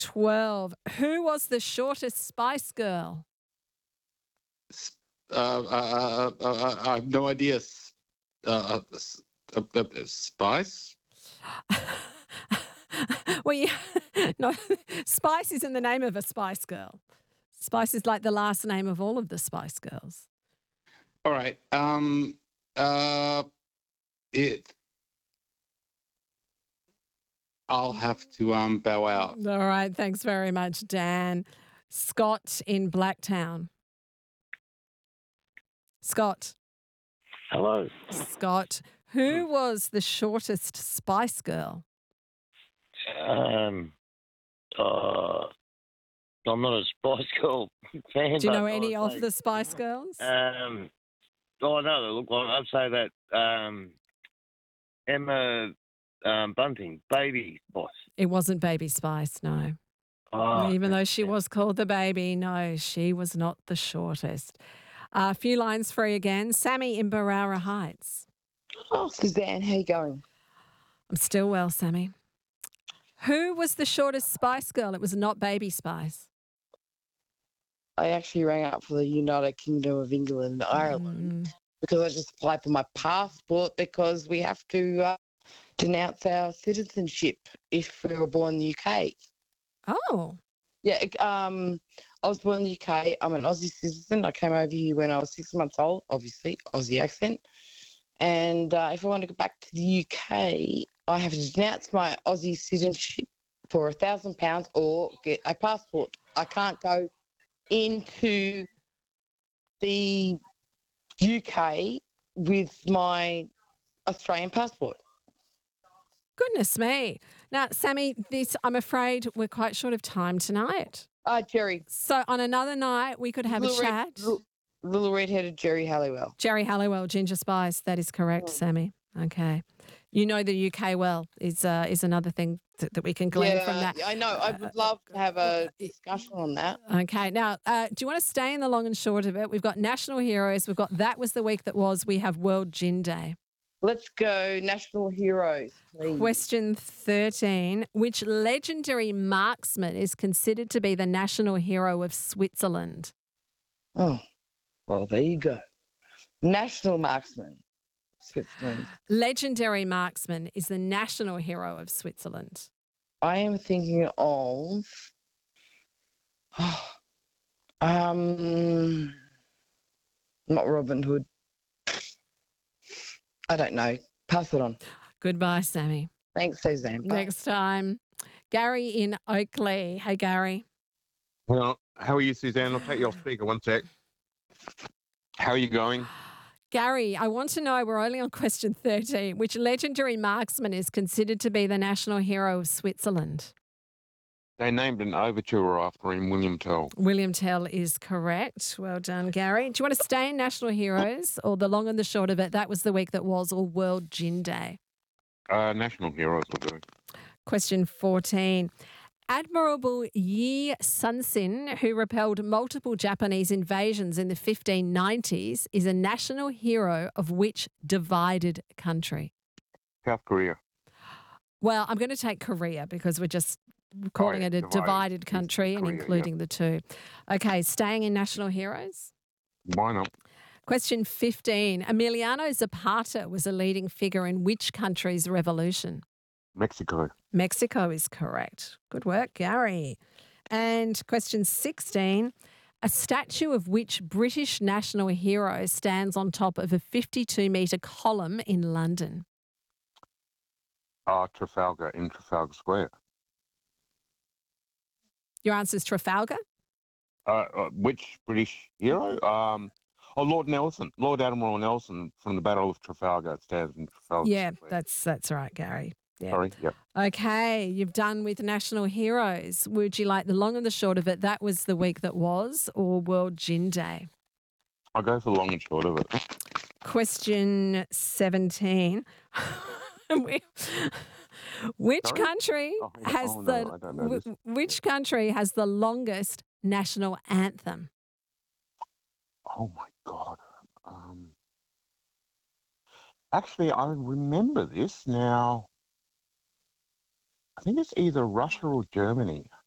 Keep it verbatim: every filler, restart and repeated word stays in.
twelve. Who was the shortest Spice Girl? S- Uh, uh, uh, uh, I have no idea. S- Uh, uh, s- uh, uh, uh, Spice? well, yeah, no, Spice is in the name of a Spice Girl. Spice is like the last name of all of the Spice Girls. All right. Um. Uh. It. I'll have to um bow out. All right. Thanks very much, Dan. Scott in Blacktown. Scott. Hello. Scott. Who was the shortest Spice Girl? Um, uh, I'm not a Spice Girl fan. Do you know but any I'd of say- the Spice Girls? Um, oh no, look, I'd say that um, Emma um, Bunting, Baby Spice. It wasn't Baby Spice, no. Oh, Even though she was called the baby, no, she was not the shortest. Uh, a few lines free again. Sammy in Barara Heights. Oh, Suzanne, how you going? I'm still well, Sammy. Who was the shortest Spice Girl? It was not Baby Spice. I actually rang up for the United Kingdom of England and Ireland Mm. because I just applied for my passport because we have to uh, denounce our citizenship if we were born in the U K. Oh, Yeah, it- um, I was born in the U K. I'm an Aussie citizen. I came over here when I was six months old, obviously, Aussie accent. And uh, if I want to go back to the U K, I have to denounce my Aussie citizenship for a thousand pounds or get a passport. I can't go into the U K with my Australian passport. goodness me. Now, Sammy, this I'm afraid we're quite short of time tonight. Uh, Jerry. So on another night, we could have a little red- chat. little, little red-headed Jerry Halliwell. Jerry Halliwell, Ginger Spice. That is correct, Mm. Sammy. Okay. You know the U K well is uh, is another thing that, that we can glean Yeah, from that. I know. I would love to have a discussion on that. Okay. Now, uh, do you want to stay in the long and short of it? We've got national heroes. We've got that was the week that was. We have World Gin Day. Let's go national heroes, please. Question thirteen. Which legendary marksman is considered to be the national hero of Switzerland? Oh, well, there you go. National marksman, Switzerland. Legendary marksman is the national hero of Switzerland. I am thinking of. um, not Robin Hood. I don't know. Pass it on. Goodbye, Sammy. Thanks, Suzanne. Bye. Next time. Gary in Oakley. Hey, Gary. Well, how are you, Suzanne? I'll take you off speaker one sec. How are you going? Gary, I want to know, we're only on question thirteen, which legendary marksman is considered to be the national hero of Switzerland? They named an overture after him, William Tell. William Tell is correct. Well done, Gary. Do you want to stay in National Heroes or the long and the short of it? That was the week that was, or World Gin Day? Uh, national heroes will do. Question fourteen. Admiral Yi Sun-sin, who repelled multiple Japanese invasions in the fifteen nineties, is a national hero of which divided country? South Korea. Well, I'm going to take Korea because we're just calling yeah, it a divided. divided country and Korea, yeah. including the two. Okay, staying in national heroes. Why not? Question fifteen. Emiliano Zapata was a leading figure in which country's revolution? Mexico. Mexico is correct. Good work, Gary. And question sixteen. A statue of which British national hero stands on top of a fifty-two metre column in London? Uh, Trafalgar in Trafalgar Square. Your answer is Trafalgar? Uh, uh, which British hero? Um, oh, Lord Nelson. Lord Admiral Nelson from the Battle of Trafalgar stands in Trafalgar Yeah, Square. that's that's right, Gary. Yeah. Sorry, yep. Okay, you've done with national heroes. Would you like the long and the short of it? That was the week that was, or World Gin Day? I'll go for the long and short of it. Question seventeen. We- which Sorry? country Oh, I don't- has oh, the no, I don't know wh- this. which country has the longest national anthem? Oh my God. Um, actually, I remember this now. I think it's either Russia or Germany.